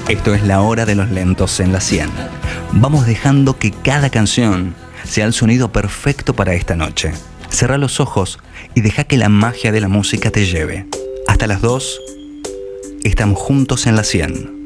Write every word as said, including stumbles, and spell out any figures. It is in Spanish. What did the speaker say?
Esto es la hora de los lentos en la cien. Vamos dejando que cada canción sea el sonido perfecto para esta noche. Cerrá los ojos y deja que la magia de la música te lleve. Hasta las dos, estamos juntos en la cien.